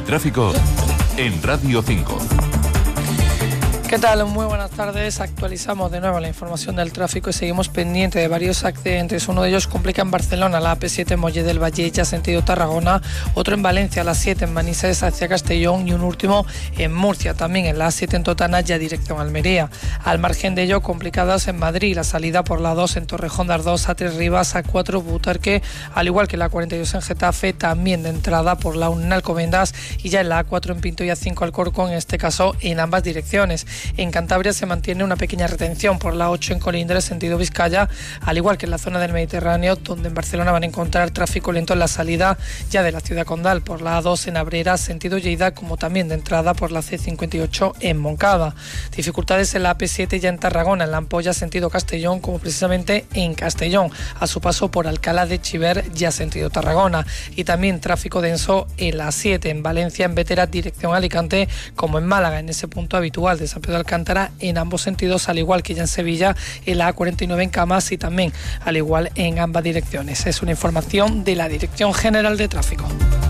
tráfico en Radio 5. ¿Qué tal? Muy buenas tardes. Actualizamos de nuevo la información del tráfico y seguimos pendiente de varios accidentes. Uno de ellos complica en Barcelona, la AP7 en Molle del Valle, ya sentido Tarragona. Otro en Valencia, la 7 en Manises hacia Castellón. Y un último en Murcia, también en la 7 en Totana, ya dirección Almería. Al margen de ello, complicadas en Madrid, la salida por la 2 en Torrejón de Ardoz, A3 Rivas, A4 Butarque, al igual que la 42 en Getafe, también de entrada por la 1 en Alcobendas y ya en la A4 en Pinto y A5 Alcorcón, en este caso en ambas direcciones. En Cantabria se mantiene una pequeña retención por la 8 en Colindres, sentido Vizcaya, al igual que en la zona del Mediterráneo, donde en Barcelona van a encontrar tráfico lento en la salida ya de la ciudad condal por la A2 en Abrera, sentido Lleida, como también de entrada por la C58 en Moncada. Dificultades en la AP7 ya en Tarragona, en la Ampolla, sentido Castellón, como precisamente en Castellón, a su paso por Alcalá de Chiver, ya sentido Tarragona. Y también tráfico denso en la 7 en Valencia, en Bétera, dirección Alicante, como en Málaga, en ese punto habitual de San Pedro de Alcántara, en ambos sentidos, al igual que ya en Sevilla, en la A49 en Camas y también al igual en ambas direcciones. Es una información de la Dirección General de Tráfico.